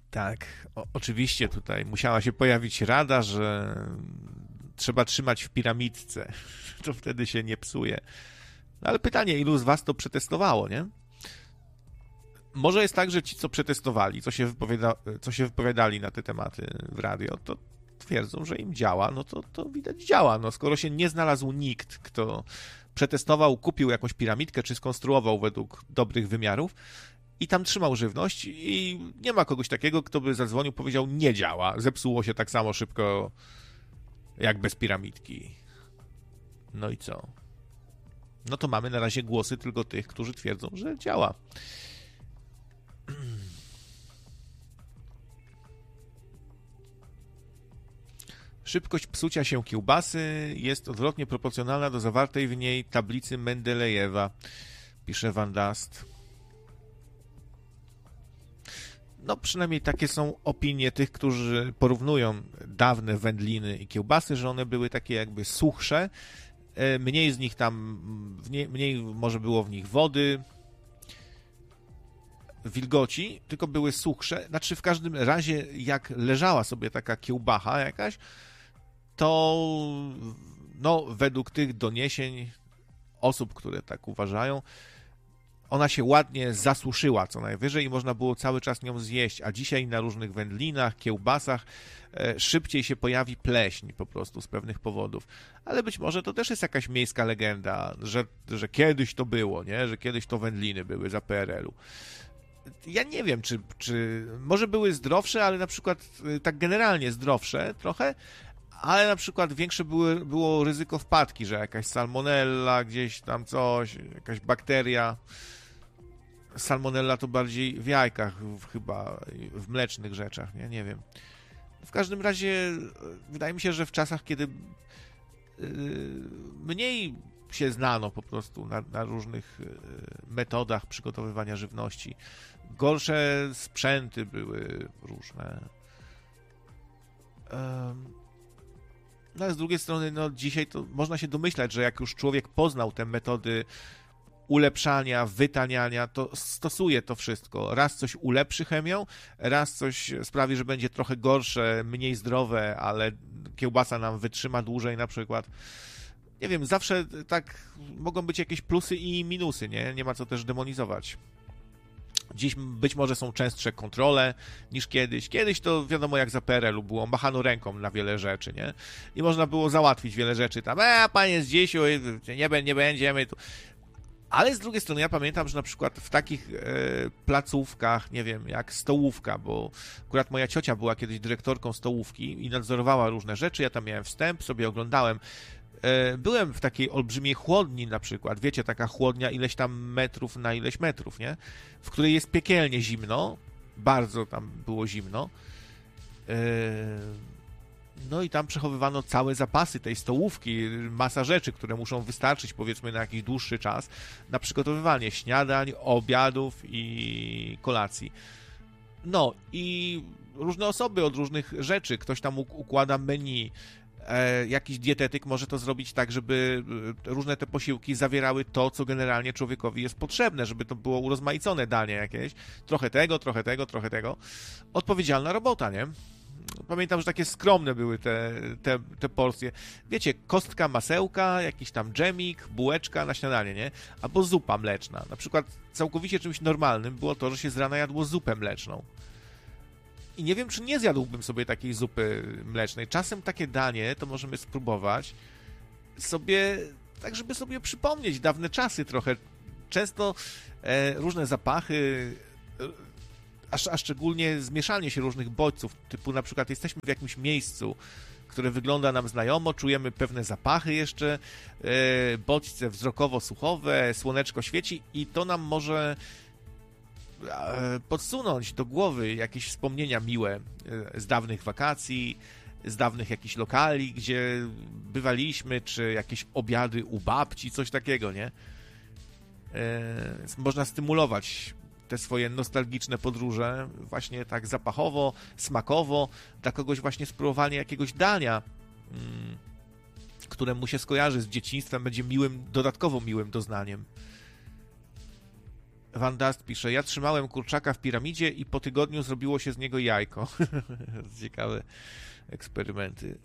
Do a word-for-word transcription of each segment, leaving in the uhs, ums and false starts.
Tak, o, oczywiście tutaj musiała się pojawić rada, że trzeba trzymać w piramidce, to wtedy się nie psuje. No ale pytanie, ilu z was to przetestowało, nie? Może jest tak, że ci, co przetestowali, co się, wypowiada, co się wypowiadali na te tematy w radio, to twierdzą, że im działa, no to, to widać działa. No, skoro się nie znalazł nikt, kto przetestował, kupił jakąś piramidkę, czy skonstruował według dobrych wymiarów i tam trzymał żywność i nie ma kogoś takiego, kto by zadzwonił, powiedział, nie działa, zepsuło się tak samo szybko jak bez piramidki. No i co? No to mamy na razie głosy tylko tych, którzy twierdzą, że działa. Szybkość psucia się kiełbasy jest odwrotnie proporcjonalna do zawartej w niej tablicy Mendelejewa, pisze Van Dast. No przynajmniej takie są opinie tych, którzy porównują dawne wędliny i kiełbasy, że one były takie jakby suchsze, mniej z nich tam, mniej może było w nich wody, wilgoci, tylko były suchsze. Znaczy w każdym razie jak leżała sobie taka kiełbacha jakaś, to no według tych doniesień osób, które tak uważają, ona się ładnie zasuszyła co najwyżej i można było cały czas nią zjeść, a dzisiaj na różnych wędlinach, kiełbasach e, szybciej się pojawi pleśń po prostu z pewnych powodów. Ale być może to też jest jakaś miejska legenda, że, że kiedyś to było, nie? Że kiedyś to wędliny były za P R L u. Ja nie wiem, czy, czy może były zdrowsze, ale na przykład tak generalnie zdrowsze trochę, ale na przykład większe były, było ryzyko wpadki, że jakaś salmonella, gdzieś tam coś, jakaś bakteria. Salmonella to bardziej w jajkach w, chyba, w mlecznych rzeczach, nie? Nie wiem. W każdym razie wydaje mi się, że w czasach, kiedy yy, mniej się znano po prostu na, na różnych yy, metodach przygotowywania żywności, gorsze sprzęty były różne. Yy. No a z drugiej strony, no dzisiaj to można się domyślać, że jak już człowiek poznał te metody ulepszania, wytaniania, to stosuje to wszystko. Raz coś ulepszy chemią, raz coś sprawi, że będzie trochę gorsze, mniej zdrowe, ale kiełbasa nam wytrzyma dłużej na przykład. Nie wiem, zawsze tak mogą być jakieś plusy i minusy, nie? Nie ma co też demonizować. Dziś być może są częstsze kontrole niż kiedyś. Kiedyś to wiadomo jak za P R L u było, machano ręką na wiele rzeczy, nie? I można było załatwić wiele rzeczy tam, a panie z dziś, nie, nie będziemy tu. Ale z drugiej strony ja pamiętam, że na przykład w takich e, placówkach, nie wiem, jak stołówka, bo akurat moja ciocia była kiedyś dyrektorką stołówki i nadzorowała różne rzeczy, ja tam miałem wstęp, sobie oglądałem. E, byłem w takiej olbrzymiej chłodni na przykład, wiecie, taka chłodnia ileś tam metrów na ileś metrów, nie? W której jest piekielnie zimno, bardzo tam było zimno. E, No i tam przechowywano całe zapasy tej stołówki, masa rzeczy, które muszą wystarczyć powiedzmy na jakiś dłuższy czas na przygotowywanie śniadań, obiadów i kolacji. No i różne osoby od różnych rzeczy, ktoś tam układa menu, e, jakiś dietetyk może to zrobić tak, żeby różne te posiłki zawierały to, co generalnie człowiekowi jest potrzebne, żeby to było urozmaicone danie jakieś, trochę tego, trochę tego, trochę tego. Odpowiedzialna robota, nie? Pamiętam, że takie skromne były te, te, te porcje. Wiecie, kostka masełka, jakiś tam dżemik, bułeczka na śniadanie, nie? Albo zupa mleczna. Na przykład całkowicie czymś normalnym było to, że się z rana jadło zupę mleczną. I nie wiem, czy nie zjadłbym sobie takiej zupy mlecznej. Czasem takie danie to możemy spróbować sobie, tak żeby sobie przypomnieć dawne czasy trochę. Często e, różne zapachy... E, A, a szczególnie zmieszanie się różnych bodźców, typu na przykład jesteśmy w jakimś miejscu, które wygląda nam znajomo, czujemy pewne zapachy jeszcze, e, bodźce wzrokowo-słuchowe, słoneczko świeci i to nam może e, podsunąć do głowy jakieś wspomnienia miłe e, z dawnych wakacji, z dawnych jakichś lokali, gdzie bywaliśmy, czy jakieś obiady u babci, coś takiego, nie? E, można stymulować te swoje nostalgiczne podróże, właśnie tak zapachowo, smakowo, dla kogoś właśnie spróbowanie jakiegoś dania, mm, które mu się skojarzy z dzieciństwem, będzie miłym, dodatkowo miłym doznaniem. Van Dust pisze, ja trzymałem kurczaka w piramidzie i po tygodniu zrobiło się z niego jajko. Ciekawe eksperymenty.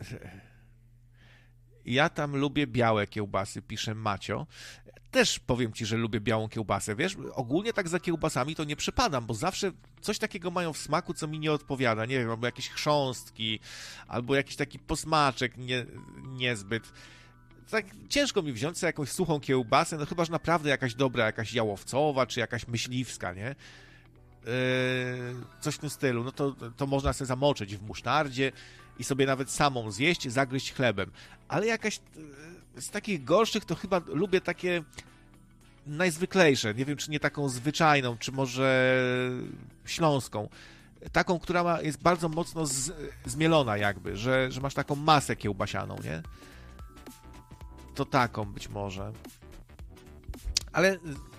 Ja tam lubię białe kiełbasy, pisze Macio. Też powiem ci, że lubię białą kiełbasę, wiesz? Ogólnie tak za kiełbasami to nie przepadam, bo zawsze coś takiego mają w smaku, co mi nie odpowiada. Nie wiem, albo jakieś chrząstki, albo jakiś taki posmaczek nie, niezbyt. Tak ciężko mi wziąć sobie jakąś suchą kiełbasę, no chyba, że naprawdę jakaś dobra, jakaś jałowcowa, czy jakaś myśliwska, nie? Yy, coś w tym stylu. No to, to można sobie zamoczyć w musztardzie i sobie nawet samą zjeść, zagryźć chlebem. Ale jakaś z takich gorszych to chyba lubię takie najzwyklejsze. Nie wiem, czy nie taką zwyczajną, czy może śląską. Taką, która ma, jest bardzo mocno z, zmielona jakby, że, że masz taką masę kiełbasianą, nie? To taką być może. Ale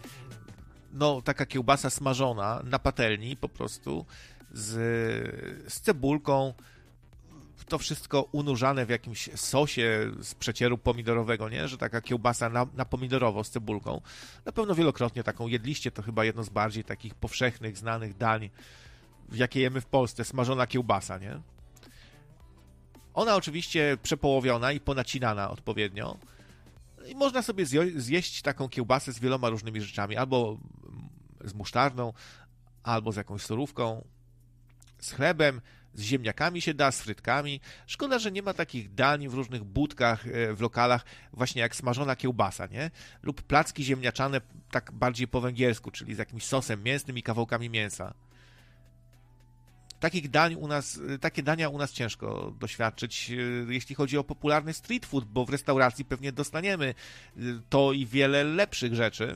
no, taka kiełbasa smażona na patelni po prostu z, z cebulką, to wszystko unurzane w jakimś sosie z przecieru pomidorowego, nie? Że taka kiełbasa na, na pomidorowo z cebulką. Na pewno wielokrotnie taką jedliście, to chyba jedno z bardziej takich powszechnych, znanych dań, jakie jemy w Polsce, smażona kiełbasa, nie? Ona oczywiście przepołowiona i ponacinana odpowiednio. I można sobie zjeść taką kiełbasę z wieloma różnymi rzeczami, albo z musztardą, albo z jakąś surówką, z chlebem, z ziemniakami się da, z frytkami. Szkoda, że nie ma takich dań w różnych budkach, w lokalach, właśnie jak smażona kiełbasa, nie? Lub placki ziemniaczane tak bardziej po węgiersku, czyli z jakimś sosem mięsnym i kawałkami mięsa. Takich dań u nas, takie dania u nas ciężko doświadczyć, jeśli chodzi o popularny street food, bo w restauracji pewnie dostaniemy to i wiele lepszych rzeczy,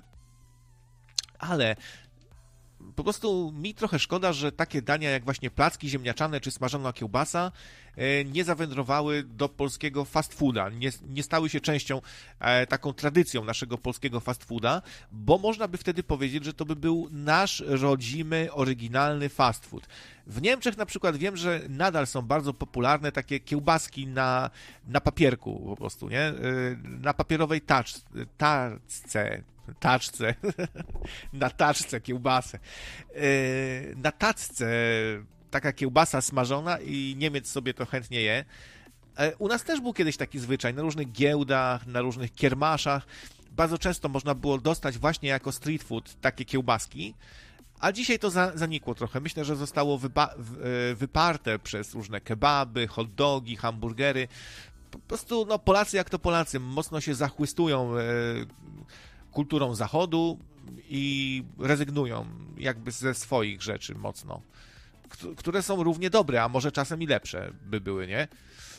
ale po prostu mi trochę szkoda, że takie dania jak właśnie placki ziemniaczane czy smażona kiełbasa nie zawędrowały do polskiego fast fooda, nie, nie stały się częścią, taką tradycją naszego polskiego fast fooda, bo można by wtedy powiedzieć, że to by był nasz rodzimy, oryginalny fast food. W Niemczech na przykład wiem, że nadal są bardzo popularne takie kiełbaski na, na papierku po prostu, nie? Na papierowej tacz, tacce, taczce, na taczce kiełbasę. Na tacce taka kiełbasa smażona i Niemiec sobie to chętnie je. U nas też był kiedyś taki zwyczaj, na różnych giełdach, na różnych kiermaszach. Bardzo często można było dostać właśnie jako street food takie kiełbaski, a dzisiaj to za, zanikło trochę. Myślę, że zostało wyba- wyparte przez różne kebaby, hot dogi, hamburgery. Po prostu no, Polacy jak to Polacy mocno się zachłystują e, kulturą zachodu i rezygnują jakby ze swoich rzeczy mocno, które są równie dobre, a może czasem i lepsze by były, nie?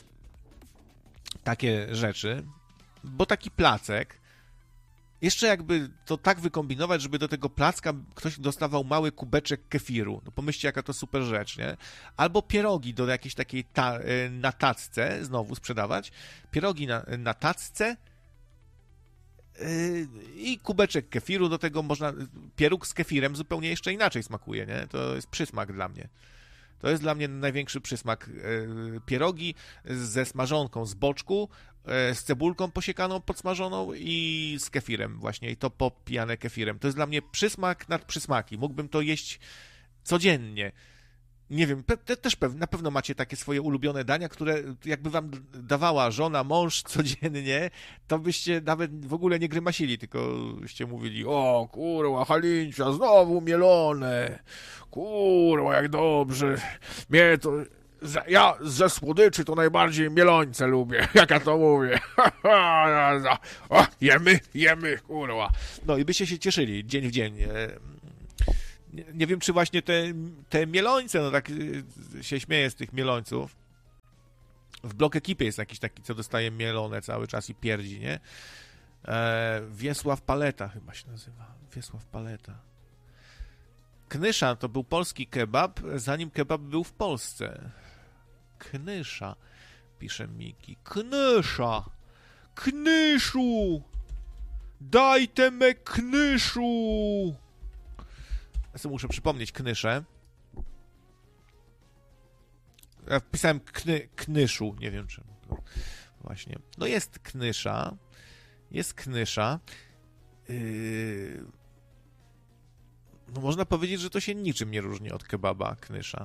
Takie rzeczy, bo taki placek, jeszcze jakby to tak wykombinować, żeby do tego placka ktoś dostawał mały kubeczek kefiru, no pomyślcie, jaka to super rzecz, nie? Albo pierogi do jakiejś takiej ta, na tacce, znowu sprzedawać, pierogi na, na tacce, i kubeczek kefiru, do tego można, pieróg z kefirem zupełnie jeszcze inaczej smakuje, nie? To jest przysmak dla mnie. To jest dla mnie największy przysmak. Pierogi ze smażonką z boczku, z cebulką posiekaną, podsmażoną i z kefirem właśnie, i to popijane kefirem. To jest dla mnie przysmak nad przysmaki. Mógłbym to jeść codziennie. Nie wiem, pe- też pe- na pewno macie takie swoje ulubione dania, które jakby wam dawała żona, mąż codziennie, to byście nawet w ogóle nie grymasili, tylko byście mówili: o kurwa, Halincia, znowu mielone, kurwa, jak dobrze, mnie to, ja ze słodyczy to najbardziej mielońce lubię, jak ja to mówię, o, jemy, jemy, kurwa. No i byście się cieszyli dzień w dzień. Nie, nie wiem, czy właśnie te, te mielońce, no tak się śmieję z tych mielońców. W Blok Ekipy jest jakiś taki, co dostaje mielone cały czas i pierdzi, nie? E, Wiesław Paleta chyba się nazywa. Wiesław Paleta. Knysza to był polski kebab, zanim kebab był w Polsce. Knysza, pisze Miki. Knysza! Knyszu! Dajte me knyszu! Ja sobie muszę przypomnieć Knyszę. Ja wpisałem kny, Knyszu, nie wiem czym. Właśnie. No jest Knysza. Jest Knysza. Yy... no można powiedzieć, że to się niczym nie różni od kebaba, knysza.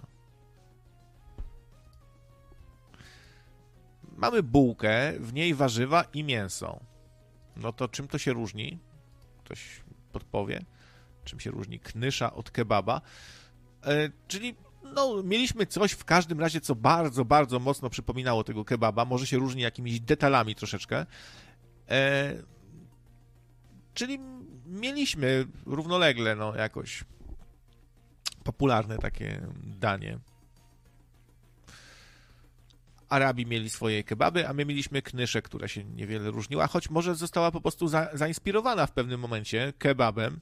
Mamy bułkę, w niej warzywa i mięso. No to czym to się różni? Ktoś podpowie, czym się różni knysza od kebaba. E, czyli no, mieliśmy coś w każdym razie, co bardzo, bardzo mocno przypominało tego kebaba. Może się różni jakimiś detalami troszeczkę. E, czyli mieliśmy równolegle no, jakoś popularne takie danie. Arabi mieli swoje kebaby, a my mieliśmy knyszę, która się niewiele różniła, choć może została po prostu za, zainspirowana w pewnym momencie kebabem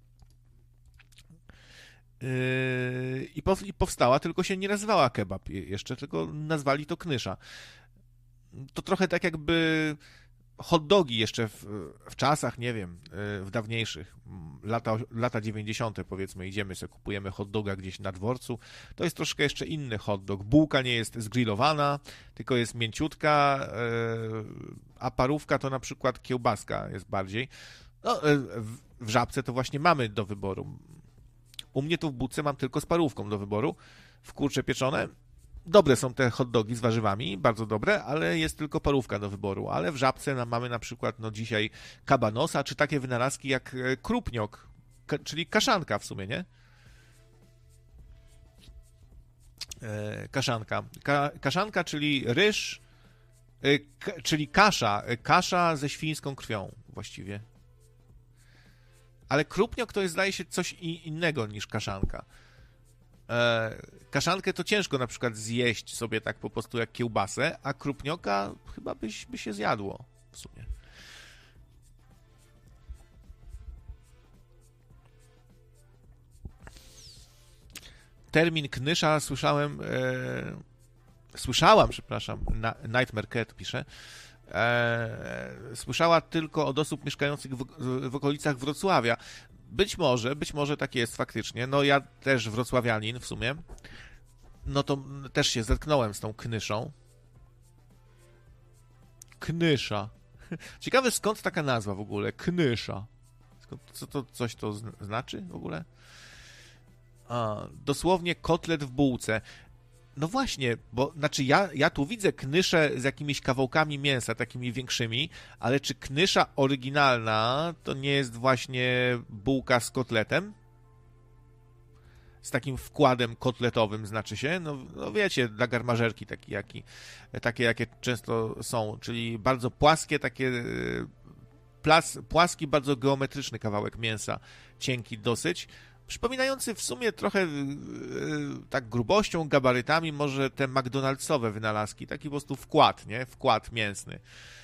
yy, i, pow, i powstała, tylko się nie nazywała kebab jeszcze, tylko nazwali to knysza. To trochę tak jakby hot dogi jeszcze w, w czasach, nie wiem, w dawniejszych, lata, lata dziewięćdziesiąte powiedzmy, idziemy sobie, kupujemy hot doga gdzieś na dworcu, to jest troszkę jeszcze inny hot dog. Bułka nie jest zgrillowana, tylko jest mięciutka, a parówka to na przykład kiełbaska jest bardziej. No, w, w Żabce to właśnie mamy do wyboru. U mnie tu w budce mam tylko z parówką do wyboru, w kurcze pieczone. Dobre są te hot dogi z warzywami, bardzo dobre, ale jest tylko parówka do wyboru. Ale w Żabce mamy na przykład no dzisiaj kabanosa, czy takie wynalazki jak krupniok, ka- czyli kaszanka w sumie, nie? E, kaszanka. Ka- kaszanka, czyli ryż, e, k- czyli kasza, e, kasza ze świńską krwią właściwie. Ale krupniok to jest, zdaje się, coś i- innego niż kaszanka. E, kaszankę to ciężko na przykład zjeść sobie tak po prostu jak kiełbasę, a krupnioka chyba byś, by się zjadło w sumie. Termin knysza słyszałem, e, słyszałam, przepraszam, na, Nightmare Cat pisze, e, słyszała tylko od osób mieszkających w, w okolicach Wrocławia. Być może, być może tak jest faktycznie. No ja też wrocławianin w sumie. No to też się zetknąłem z tą knyszą. Knysza. Ciekawe skąd taka nazwa w ogóle. Knysza. Co to, coś to znaczy w ogóle? A, dosłownie kotlet w bułce. No właśnie, bo znaczy ja, ja tu widzę knyszę z jakimiś kawałkami mięsa, takimi większymi, ale czy knysza oryginalna to nie jest właśnie bułka z kotletem? Z takim wkładem kotletowym, znaczy się? No, no wiecie, dla garmażerki taki, jaki, takie, jakie często są, czyli bardzo płaskie, takie plas, płaski, bardzo geometryczny kawałek mięsa, cienki dosyć, przypominający w sumie trochę e, tak grubością, gabarytami może te McDonald'sowe wynalazki, taki po prostu wkład, nie? Wkład mięsny.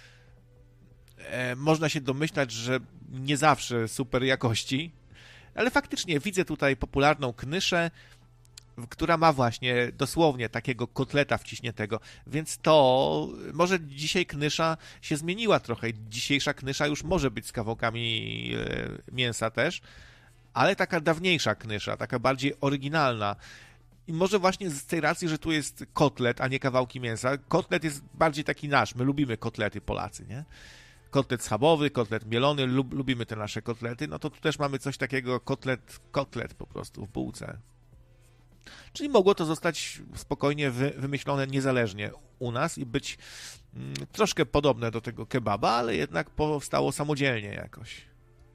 E, można się domyślać, że nie zawsze super jakości, ale faktycznie widzę tutaj popularną knyszę, która ma właśnie dosłownie takiego kotleta wciśniętego, więc to może dzisiaj knysza się zmieniła trochę. Dzisiejsza knysza już może być z kawałkami e, mięsa też, ale taka dawniejsza knysza, taka bardziej oryginalna. I może właśnie z tej racji, że tu jest kotlet, a nie kawałki mięsa. Kotlet jest bardziej taki nasz. My lubimy kotlety, Polacy, nie? Kotlet schabowy, kotlet mielony, lub, lubimy te nasze kotlety. No to tu też mamy coś takiego, kotlet, kotlet po prostu w bułce. Czyli mogło to zostać spokojnie wy, wymyślone niezależnie u nas i być mm, troszkę podobne do tego kebaba, ale jednak powstało samodzielnie jakoś.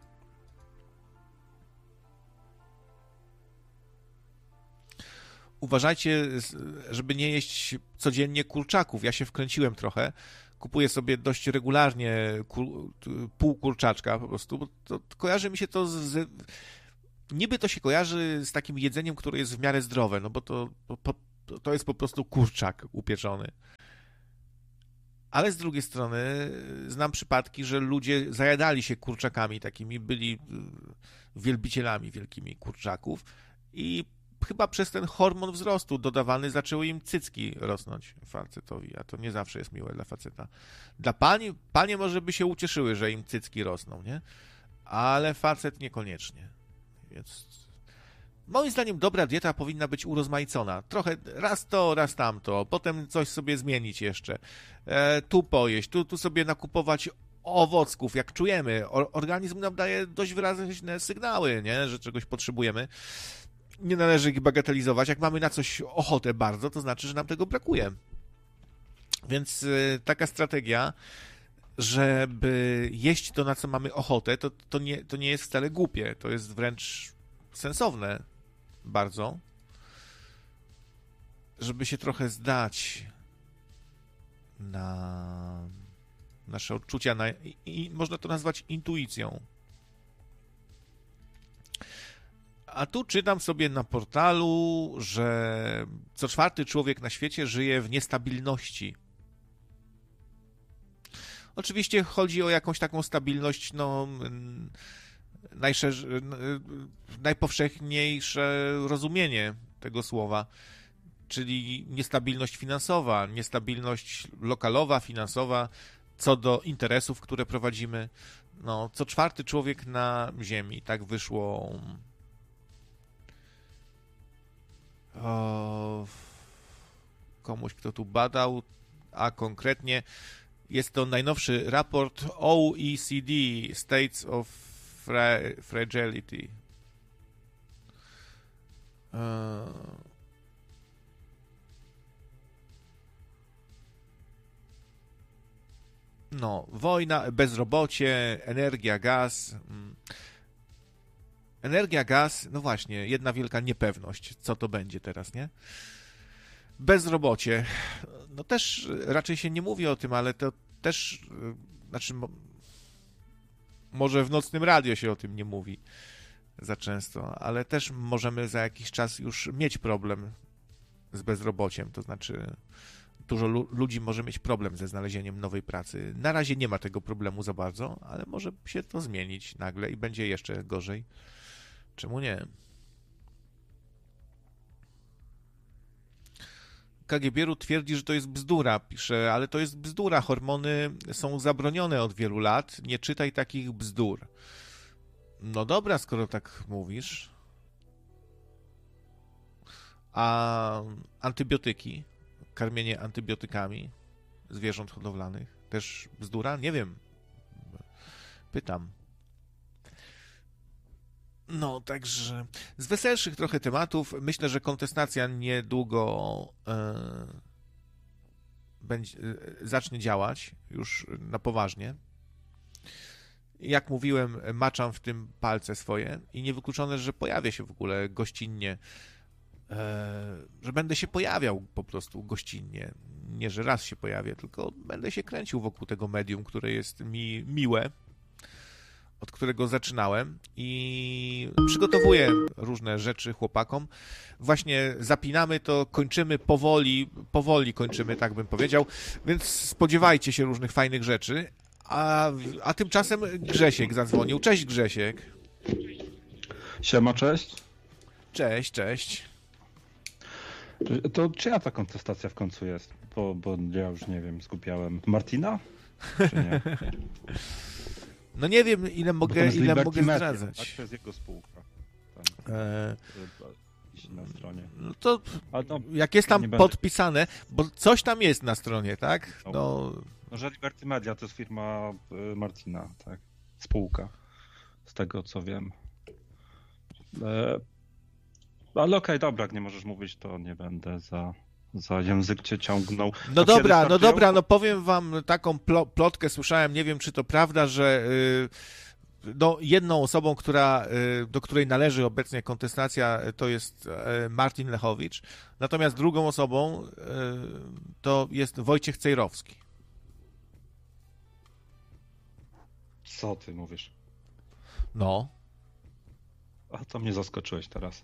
Uważajcie, żeby nie jeść codziennie kurczaków. Ja się wkręciłem trochę. Kupuję sobie dość regularnie kur, pół kurczaczka po prostu, bo to, to kojarzy mi się to z... Niby to się kojarzy z takim jedzeniem, które jest w miarę zdrowe, no bo to, po, to jest po prostu kurczak upieczony. Ale z drugiej strony znam przypadki, że ludzie zajadali się kurczakami takimi, byli wielbicielami wielkimi kurczaków i chyba przez ten hormon wzrostu dodawany zaczęły im cycki rosnąć facetowi, a to nie zawsze jest miłe dla faceta. Dla pani, panie może by się ucieszyły, że im cycki rosną, nie? Ale facet niekoniecznie. Więc moim zdaniem dobra dieta powinna być urozmaicona. Trochę raz to, raz tamto, potem coś sobie zmienić jeszcze. E, tu pojeść, tu, tu sobie nakupować owocków, jak czujemy. Organizm nam daje dość wyraźne sygnały, nie? Że czegoś potrzebujemy. Nie należy ich bagatelizować. Jak mamy na coś ochotę bardzo, to znaczy, że nam tego brakuje. Więc y, taka strategia, żeby jeść to, na co mamy ochotę, to, to, nie, to nie jest wcale głupie. To jest wręcz sensowne bardzo, żeby się trochę zdać na nasze odczucia, na, i, i można to nazwać intuicją. A tu czytam sobie na portalu, że co czwarty człowiek na świecie żyje w niestabilności. Oczywiście chodzi o jakąś taką stabilność, no, najszerz... najpowszechniejsze rozumienie tego słowa, czyli niestabilność finansowa, niestabilność lokalowa, finansowa, co do interesów, które prowadzimy. No, co czwarty człowiek na Ziemi, tak wyszło. O, komuś, kto tu badał, a konkretnie jest to najnowszy raport O E C D, States of Fra Fragility. No, wojna, bezrobocie, energia, gaz. Energia, gaz, no właśnie, jedna wielka niepewność, co to będzie teraz, nie? Bezrobocie, no też raczej się nie mówi o tym, ale to też, znaczy może w nocnym radio się o tym nie mówi za często, ale też możemy za jakiś czas już mieć problem z bezrobociem, to znaczy dużo lu- ludzi może mieć problem ze znalezieniem nowej pracy. Na razie nie ma tego problemu za bardzo, ale może się to zmienić nagle i będzie jeszcze gorzej. Czemu nie? Kagibieru twierdzi, że to jest bzdura, pisze, ale to jest bzdura. Hormony są zabronione od wielu lat. Nie czytaj takich bzdur. No dobra, skoro tak mówisz. A antybiotyki, karmienie antybiotykami zwierząt hodowlanych, też bzdura? Nie wiem. Pytam. No, także z weselszych trochę tematów. Myślę, że kontestacja niedługo e, będzie, e, zacznie działać już na poważnie. Jak mówiłem, maczam w tym palce swoje i niewykluczone, że pojawię się w ogóle gościnnie, e, że będę się pojawiał po prostu gościnnie. Nie, że raz się pojawię, tylko będę się kręcił wokół tego medium, które jest mi miłe, od którego zaczynałem i przygotowuję różne rzeczy chłopakom. Właśnie zapinamy to, kończymy powoli, powoli kończymy, tak bym powiedział, więc spodziewajcie się różnych fajnych rzeczy. A, a tymczasem Grzesiek zadzwonił. Cześć, Grzesiek. Siema, cześć. Cześć, cześć. To czyja ta kontestacja w końcu jest? Bo, bo ja już nie wiem, skupiałem. Martina? Czy nie? No nie wiem, ile mogę, ile mogę zdradzać. Tak, to jest jego spółka. Tam, e... na stronie. No to no, jak jest tam podpisane, bo coś tam jest na stronie, tak? No, no... no że Liberty Media to jest firma Martina, tak? Spółka. Z tego, co wiem. E... Ale okej, okay, dobra, jak nie możesz mówić, to nie będę za... Za język cię ciągnął. No to dobra, no dobra, no powiem wam taką plo, plotkę, słyszałem, nie wiem czy to prawda, że y, no, jedną osobą, która, y, do której należy obecnie kontestacja, to jest y, Martin Lechowicz, natomiast drugą osobą y, to jest Wojciech Cejrowski. Co ty mówisz? No. A to mnie zaskoczyłeś teraz.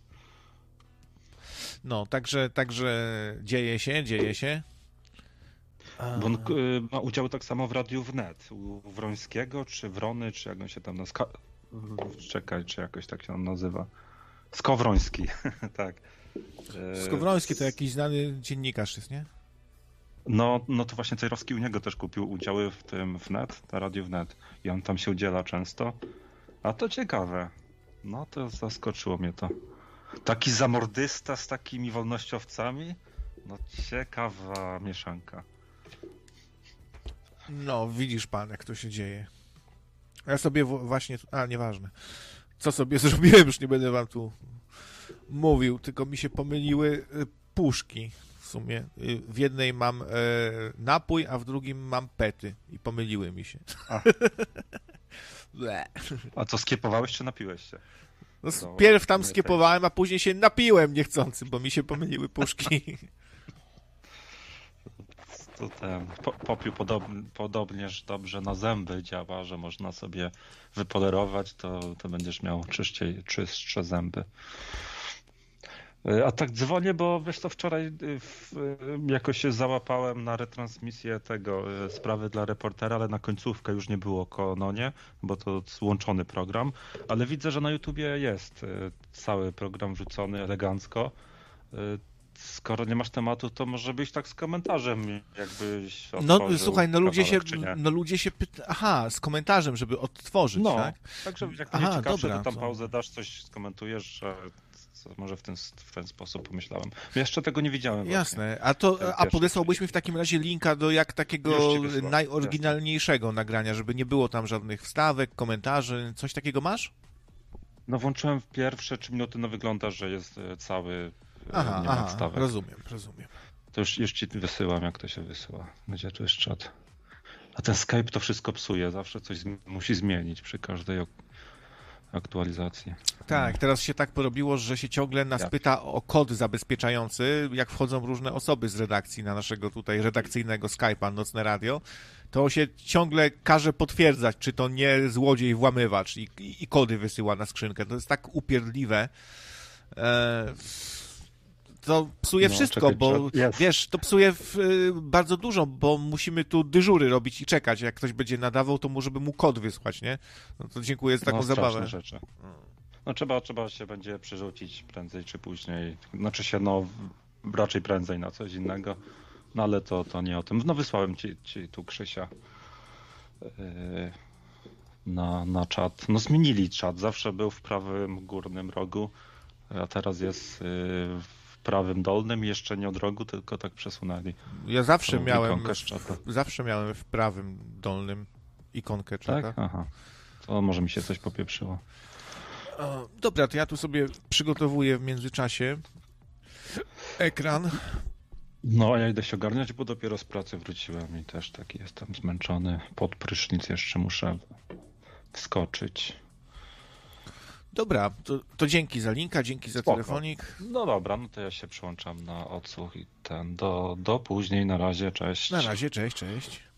No, także, także dzieje się, dzieje się. Bo on ma udział tak samo w Radiu Wnet. U Wrońskiego, czy Wrony, czy jak on się tam nazywa. Czekaj, czy jakoś tak się on nazywa. Skowroński, tak. Skowroński to jakiś znany dziennikarz jest, nie? No, no to właśnie Cejrowski u niego też kupił udziały w tym Wnet, na Radiu Wnet. I on tam się udziela często. A to ciekawe. No to zaskoczyło mnie to. Taki zamordysta z takimi wolnościowcami? No ciekawa mieszanka. No, widzisz pan, jak to się dzieje. Ja sobie w- właśnie... A, nieważne. Co sobie zrobiłem, już nie będę wam tu mówił, tylko mi się pomyliły y, puszki w sumie. Y, W jednej mam e, napój, a w drugim mam pety i pomyliły mi się. A. Ble. A co, skiepowałeś czy napiłeś się? No, No, pierw tam nie skiepowałem, a później się napiłem niechcący, bo mi się pomyliły puszki. To ten po, popiół podob, podobnież dobrze na zęby działa, że można sobie wypolerować, to, to będziesz miał czyściej, czystsze zęby. A tak dzwonię, bo wiesz co, wczoraj w, jakoś się załapałem na retransmisję tego sprawy dla reportera, ale na końcówkę już nie było Kononie, bo to złączony program, ale widzę, że na YouTubie jest cały program wrzucony elegancko. Skoro nie masz tematu, to może być tak z komentarzem, jakbyś No otworzył słuchaj, no ludzie się, kawałek, czy nie? no ludzie się pyta... Aha, z komentarzem, żeby odtworzyć, No, tak? także jak Aha, będzie ciekawsze, dobra, to tam to- pauzę dasz, coś skomentujesz, że co, może w ten, w ten sposób pomyślałem. Jeszcze tego nie widziałem. właśnie. Jasne. A to, Ten a pierwszy podesłałbyś mi w takim razie linka do jak takiego Już ci wysyłam, najoryginalniejszego nagrania, żeby nie było tam żadnych wstawek, komentarzy, coś takiego masz? No włączyłem w pierwsze trzy minuty, no wygląda, że jest e, cały, e, Aha, nie ma aha, wstawek. rozumiem, rozumiem. To już, już ci wysyłam, jak to się wysyła. Gdzie tu jest czat? A ten Skype to wszystko psuje, zawsze coś zm- musi zmienić przy każdej ok- aktualizacji. Tak, teraz się tak porobiło, że się ciągle nas Ja. pyta o kod zabezpieczający, jak wchodzą różne osoby z redakcji na naszego tutaj redakcyjnego Skype'a Nocne Radio, to się ciągle każe potwierdzać, czy to nie złodziej włamywacz i, i, i kody wysyła na skrzynkę. To jest tak upierdliwe. E, to psuje No, wszystko, czekaj, bo czat- jest. wiesz, to psuje w, y, bardzo dużo, bo musimy tu dyżury robić i czekać. Jak ktoś będzie nadawał, to może by mu kod wysłać, nie? No to dziękuję za taką no, straszne zabawę. rzeczy. No trzeba, trzeba się będzie przerzucić prędzej czy później. Znaczy się, no w- raczej prędzej na coś innego. No ale to, to nie o tym. No wysłałem ci, ci tu Krzysia yy, na, na czat. No zmienili czat. Zawsze był w prawym górnym rogu, a teraz jest yy, w prawym dolnym i jeszcze nie od rogu, tylko tak przesunęli. Ja zawsze Tą miałem, ikonkę z czata. zawsze miałem w prawym dolnym ikonkę czata. Tak? Aha. To może mi się coś popieprzyło. O, dobra, to ja tu sobie przygotowuję w międzyczasie ekran. No, a ja idę się ogarniać, bo dopiero z pracy wróciłem i też taki jestem zmęczony. Pod prysznic jeszcze muszę wskoczyć. Dobra, to, to dzięki za linka, dzięki za Spoko. telefonik. No dobra, no to ja się przyłączam na odsłuch i ten do, do później. Na razie, cześć. Na razie, cześć, cześć.